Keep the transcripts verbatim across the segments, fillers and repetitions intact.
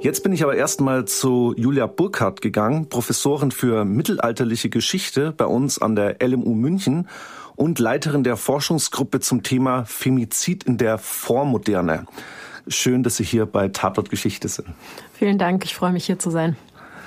Jetzt bin ich aber erstmal zu Julia Burkhardt gegangen, Professorin für mittelalterliche Geschichte bei uns an der L M U München und Leiterin der Forschungsgruppe zum Thema Femizid in der Vormoderne. Schön, dass Sie hier bei Tatort Geschichte sind. Vielen Dank, ich freue mich, hier zu sein.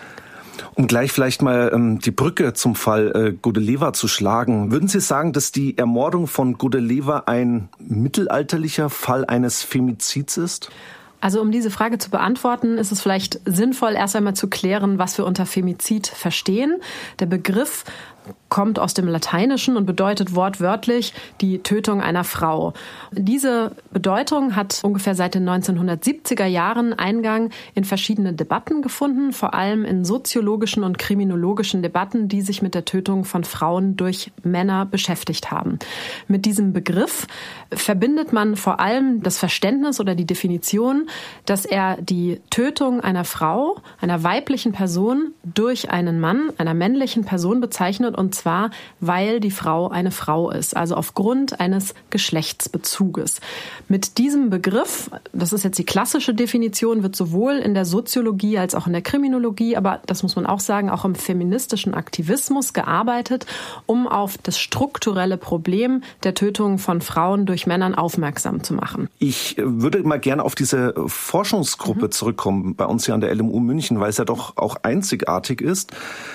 Um gleich vielleicht mal ähm, die Brücke zum Fall äh, Godeleva zu schlagen. Würden Sie sagen, dass die Ermordung von Godeleva ein mittelalterlicher Fall eines Femizids ist? Also um diese Frage zu beantworten, ist es vielleicht sinnvoll, erst einmal zu klären, was wir unter Femizid verstehen. Der Begriff kommt aus dem Lateinischen und bedeutet wortwörtlich die Tötung einer Frau. Diese Bedeutung hat ungefähr seit den neunzehnhundertsiebziger Jahren Eingang in verschiedene Debatten gefunden, vor allem in soziologischen und kriminologischen Debatten, die sich mit der Tötung von Frauen durch Männer beschäftigt haben. Mit diesem Begriff verbindet man vor allem das Verständnis oder die Definition, dass er die Tötung einer Frau, einer weiblichen Person durch einen Mann, einer männlichen Person bezeichnet, und zwar, weil die Frau eine Frau ist, also aufgrund eines Geschlechtsbezuges. Mit diesem Begriff, das ist jetzt die klassische Definition, wird sowohl in der Soziologie als auch in der Kriminologie, aber das muss man auch sagen, auch im feministischen Aktivismus gearbeitet, um auf das strukturelle Problem der Tötung von Frauen durch Männern aufmerksam zu machen. Ich würde mal gerne auf diese Forschungsgruppe mhm. zurückkommen, bei uns hier an der L M U München, weil es ja doch auch einzigartig ist.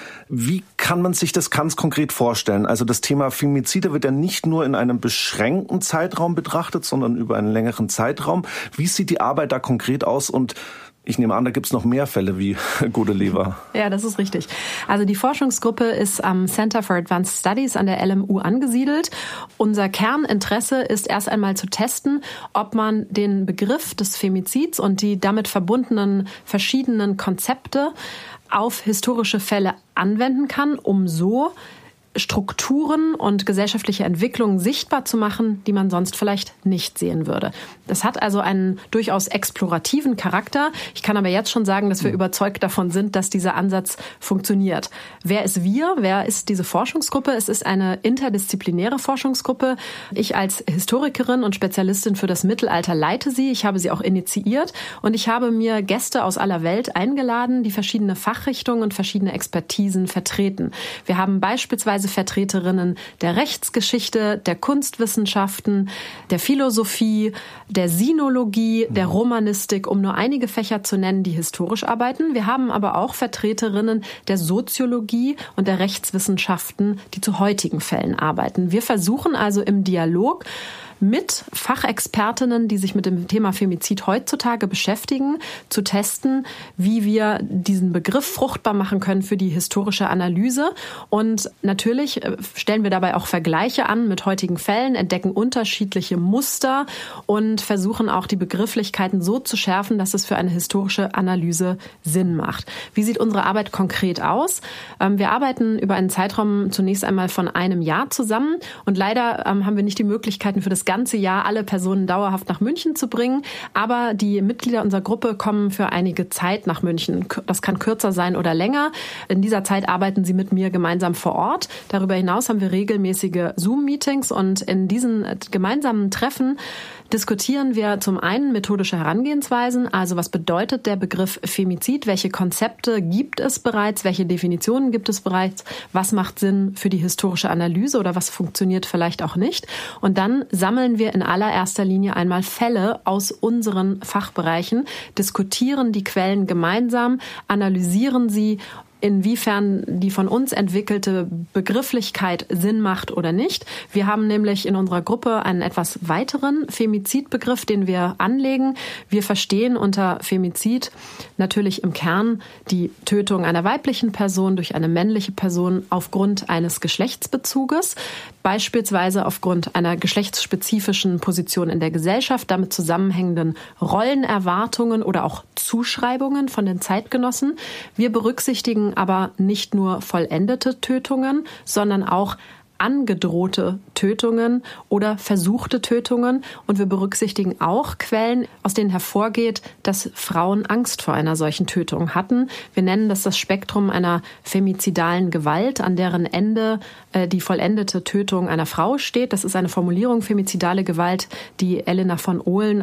Wie kann man sich das ganz konkret vorstellen? Also das Thema Femizide wird ja nicht nur in einem beschränkten Zeitraum betrachtet, sondern über einen längeren Zeitraum. Wie sieht die Arbeit da konkret aus? Und ich nehme an, da gibt es noch mehr Fälle wie Godeleva. Ja, das ist richtig. Also die Forschungsgruppe ist am Center for Advanced Studies an der L M U angesiedelt. Unser Kerninteresse ist erst einmal zu testen, ob man den Begriff des Femizids und die damit verbundenen verschiedenen Konzepte auf historische Fälle anwenden kann, um so Strukturen und gesellschaftliche Entwicklungen sichtbar zu machen, die man sonst vielleicht nicht sehen würde. Das hat also einen durchaus explorativen Charakter. Ich kann aber jetzt schon sagen, dass wir mhm. überzeugt davon sind, dass dieser Ansatz funktioniert. Wer ist wir? Wer ist diese Forschungsgruppe? Es ist eine interdisziplinäre Forschungsgruppe. Ich als Historikerin und Spezialistin für das Mittelalter leite sie. Ich habe sie auch initiiert und ich habe mir Gäste aus aller Welt eingeladen, die verschiedene Fachrichtungen und verschiedene Expertisen vertreten. Wir haben beispielsweise Vertreterinnen der Rechtsgeschichte, der Kunstwissenschaften, der Philosophie, der Sinologie, der Romanistik, um nur einige Fächer zu nennen, die historisch arbeiten. Wir haben aber auch Vertreterinnen der Soziologie und der Rechtswissenschaften, die zu heutigen Fällen arbeiten. Wir versuchen also im Dialog mit Fachexpertinnen, die sich mit dem Thema Femizid heutzutage beschäftigen, zu testen, wie wir diesen Begriff fruchtbar machen können für die historische Analyse. Und natürlich stellen wir dabei auch Vergleiche an mit heutigen Fällen, entdecken unterschiedliche Muster und versuchen auch die Begrifflichkeiten so zu schärfen, dass es für eine historische Analyse Sinn macht. Wie sieht unsere Arbeit konkret aus? Wir arbeiten über einen Zeitraum zunächst einmal von einem Jahr zusammen und leider haben wir nicht die Möglichkeiten für das ganze Jahr alle Personen dauerhaft nach München zu bringen. Aber die Mitglieder unserer Gruppe kommen für einige Zeit nach München. Das kann kürzer sein oder länger. In dieser Zeit arbeiten sie mit mir gemeinsam vor Ort. Darüber hinaus haben wir regelmäßige Zoom-Meetings und in diesen gemeinsamen Treffen diskutieren wir zum einen methodische Herangehensweisen, also was bedeutet der Begriff Femizid, welche Konzepte gibt es bereits, welche Definitionen gibt es bereits, was macht Sinn für die historische Analyse oder was funktioniert vielleicht auch nicht. Und dann sammeln wir in allererster Linie einmal Fälle aus unseren Fachbereichen, diskutieren die Quellen gemeinsam, analysieren sie, inwiefern die von uns entwickelte Begrifflichkeit Sinn macht oder nicht. Wir haben nämlich in unserer Gruppe einen etwas weiteren Femizidbegriff, den wir anlegen. Wir verstehen unter Femizid natürlich im Kern die Tötung einer weiblichen Person durch eine männliche Person aufgrund eines Geschlechtsbezuges, beispielsweise aufgrund einer geschlechtsspezifischen Position in der Gesellschaft, damit zusammenhängenden Rollenerwartungen oder auch Zuschreibungen von den Zeitgenossen. Wir berücksichtigen aber nicht nur vollendete Tötungen, sondern auch angedrohte Tötungen oder versuchte Tötungen. Und wir berücksichtigen auch Quellen, aus denen hervorgeht, dass Frauen Angst vor einer solchen Tötung hatten. Wir nennen das das Spektrum einer femizidalen Gewalt, an deren Ende äh, die vollendete Tötung einer Frau steht. Das ist eine Formulierung, femizidale Gewalt, die Elena von Ohlen